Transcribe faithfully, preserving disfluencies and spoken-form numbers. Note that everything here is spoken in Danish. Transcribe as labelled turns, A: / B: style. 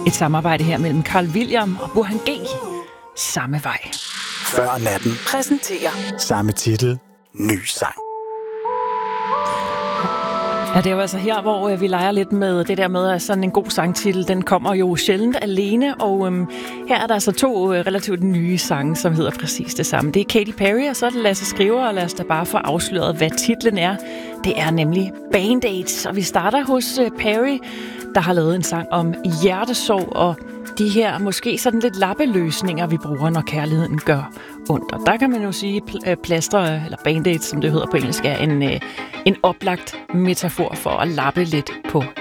A: Et samarbejde her mellem Carl William og Burhan G. Samme vej.
B: Før natten
A: Præsenterer
B: samme titel, ny sang.
A: Ja, det er jo altså her, hvor vi leger lidt med det der med, at sådan en god sangtitel, den kommer jo sjældent alene, og øhm, her er der altså to øh, relativt nye sange, som hedder præcis det samme. Det er Katy Perry, og så er det Lasse Skriver, og lad os da bare få afsløret, hvad titlen er. Det er nemlig Band-Aids, og vi starter hos øh, Perry, der har lavet en sang om hjertesorg, og de her måske sådan lidt lappeløsninger, vi bruger, når kærligheden gør ondt. Og der kan man jo sige, at plaster, eller Band-Aids, som det hedder på engelsk, er en, en oplagt metafor for at lappe lidt på